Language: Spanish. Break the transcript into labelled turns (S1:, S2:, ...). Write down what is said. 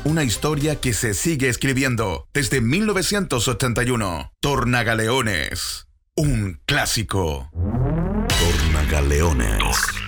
S1: Una historia que se sigue escribiendo desde 1981. Tornagaleones. Un clásico.
S2: Tornagaleones.